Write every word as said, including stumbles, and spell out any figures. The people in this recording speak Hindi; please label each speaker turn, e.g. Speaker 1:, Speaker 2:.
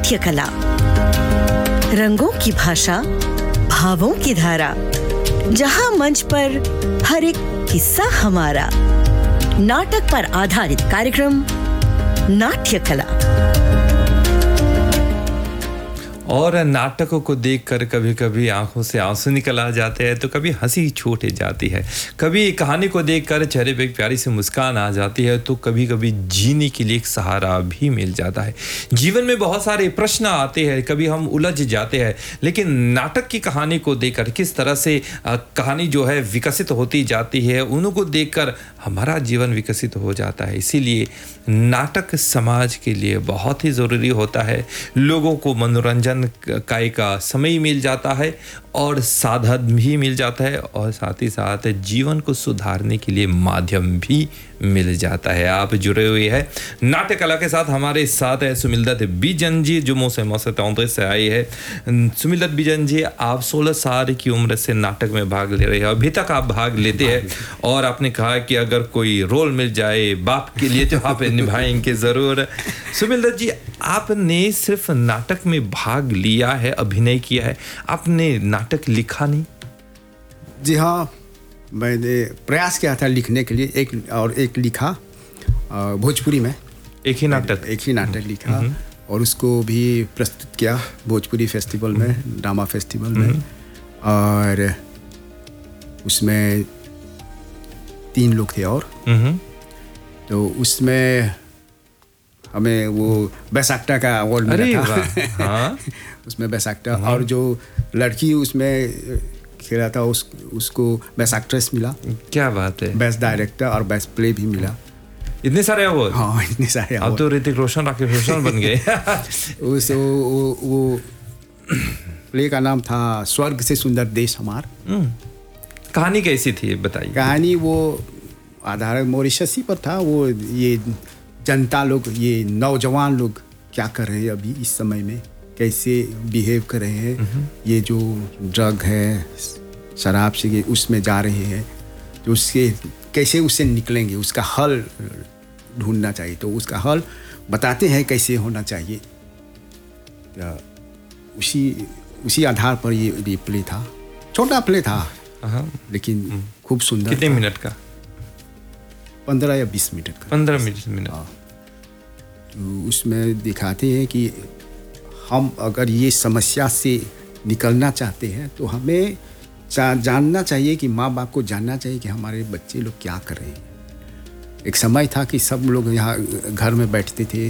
Speaker 1: नाट्य कला, रंगों की भाषा, भावों की धारा, जहां मंच पर हर एक किस्सा हमारा। नाटक पर आधारित कार्यक्रम नाट्य कला।
Speaker 2: और नाटकों को देखकर कभी कभी आंखों से आंसू निकल आ जाते हैं, तो कभी हंसी छूट जाती है, कभी कहानी को देखकर चेहरे पे एक प्यारी सी मुस्कान आ जाती है, तो कभी कभी जीने के लिए एक सहारा भी मिल जाता है। जीवन में बहुत सारे प्रश्न आते हैं, कभी हम उलझ जाते हैं, लेकिन नाटक की कहानी को देखकर किस तरह से कहानी जो है विकसित होती जाती है, उनको देखकर हमारा जीवन विकसित हो जाता है। इसीलिए नाटक समाज के लिए बहुत ही ज़रूरी होता है। लोगों को मनोरंजन का एक समय मिल जाता है और साधन भी मिल जाता है, और साथ ही साथ जीवन को सुधारने के लिए माध्यम भी मिल जाता है। आप जुड़े हुए हैं नाट्य कला के साथ। हमारे साथ है सुमिलदत बिजन जी, जो मौसे मौसे तौंतरे से आई है। सुमिलदत बिजन जी, आप सोलह साल की उम्र से नाटक में भाग ले रहे हैं, अभी तक आप भाग लेते हैं, और आपने कहा कि अगर कोई रोल मिल जाए बाप के लिए तो आप निभाएंगे ज़रूर। सुमिलदत जी, आपने सिर्फ नाटक में भाग लिया है, अभिनय किया है, आपने नाटक लिखा नहीं?
Speaker 3: जी हाँ, मैंने प्रयास किया था लिखने के लिए, एक और एक लिखा भोजपुरी में।
Speaker 2: एक ही नाटक
Speaker 3: एक ही नाटक लिखा और उसको भी प्रस्तुत किया भोजपुरी फेस्टिवल में, ड्रामा फेस्टिवल में, और उसमें तीन लोग थे। और तो उसमें हमें वो बेस्ट एक्टर का अवार्ड मिला था। हाँ? उसमें बेस्ट एक्टर, और जो लड़की उसमें खेला था उस उसको बेस्ट एक्ट्रेस मिला।
Speaker 2: क्या बात है।
Speaker 3: बेस्ट डायरेक्टर और बेस्ट प्ले भी मिला।
Speaker 2: इतने सारे अवार्ड?
Speaker 3: हाँ, इतने सारे अवार्ड।
Speaker 2: अब तो ऋतिक रोशन राकेश रोशन बन गए।
Speaker 3: उस वो, वो, वो प्ले का नाम था स्वर्ग से सुंदर देश हमार।
Speaker 2: कहानी कैसी थी बताइए।
Speaker 3: कहानी वो आधारित मॉरिशस ही पर था। वो ये जनता लोग, ये नौजवान लोग क्या कर रहे हैं अभी इस समय में, कैसे बिहेव कर रहे हैं, ये जो ड्रग है, शराब से ये उसमें जा रहे हैं, तो उसके कैसे उससे निकलेंगे, उसका हल ढूंढना चाहिए। तो उसका हल बताते हैं कैसे होना चाहिए। तो उसी उसी आधार पर ये ये प्ले था। छोटा प्ले था लेकिन खूब सुंदर।
Speaker 2: कितने मिनट का?
Speaker 3: पंद्रह या बीस मिनट का।
Speaker 2: पंद्रह मिनट मिनट
Speaker 3: तो उसमें दिखाते हैं कि हम अगर ये समस्या से निकलना चाहते हैं तो हमें जानना चाहिए कि माँ बाप को जानना चाहिए कि हमारे बच्चे लोग क्या कर रहे हैं। एक समय था कि सब लोग यहाँ घर में बैठते थे,